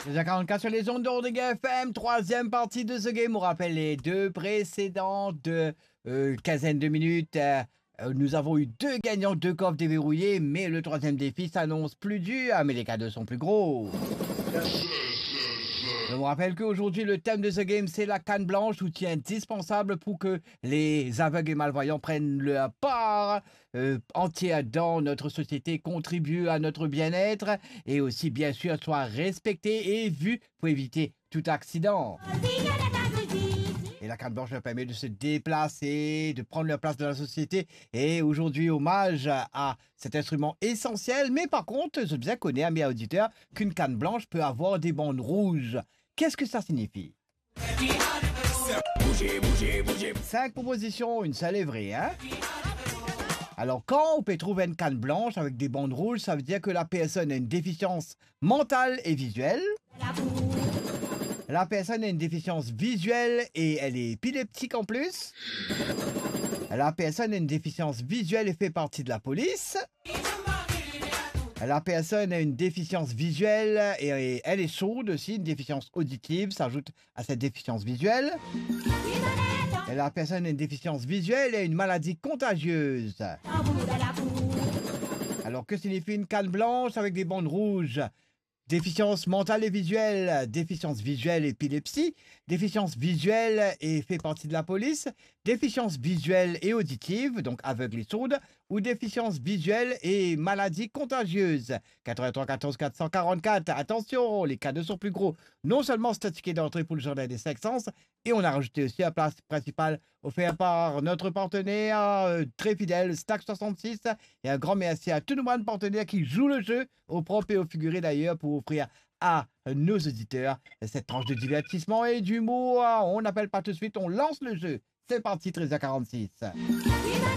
Déjà 44 sur les ondes d'Ordeg FM, troisième partie de ce game. On rappelle les deux précédentes quinzaine de minutes. Nous avons eu deux gagnants, deux coffres déverrouillés, mais le troisième défi s'annonce plus dur, mais les cadeaux sont plus gros. Je vous rappelle qu'aujourd'hui, le thème de ce game, c'est la canne blanche, outil indispensable pour que les aveugles et malvoyants prennent leur part entière dans notre société, contribuent à notre bien-être et aussi, bien sûr, soient respectés et vus pour éviter tout accident. Et la canne blanche leur permet de se déplacer, de prendre leur place dans la société. Et aujourd'hui, hommage à cet instrument essentiel. Mais par contre, je bien connais, amis auditeurs, qu'une canne blanche peut avoir des bandes rouges. Qu'est-ce que ça signifie? Bougez, bougez, bougez. 5 propositions, une seule est vraie, hein? Alors, quand on peut trouver une canne blanche avec des bandes rouges, ça veut dire que la personne a une déficience mentale et visuelle. La personne a une déficience visuelle et elle est épileptique en plus. La personne a une déficience visuelle et fait partie de la police. La personne a une déficience visuelle et elle est sourde aussi, une déficience auditive s'ajoute à cette déficience visuelle. Et la personne a une déficience visuelle et une maladie contagieuse. Alors que signifie une canne blanche avec des bandes rouges? Déficience mentale et visuelle, déficience visuelle, épilepsie, déficience visuelle et fait partie de la police, déficience visuelle et auditive, donc aveugle et sourde, ou déficience visuelle et maladie contagieuse. 83 14 444, attention, les cadeaux sont plus gros. Non seulement c'est un ticket d'entrée pour le journal des 5 sens, et on a rajouté aussi la place principale offerte par notre partenaire très fidèle, Stack66. Et un grand merci à tous nos partenaires qui jouent le jeu, au propre et au figuré d'ailleurs, pour offrir à nos auditeurs cette tranche de divertissement et d'humour. On n'appelle pas tout de suite, on lance le jeu. C'est parti, 13h46.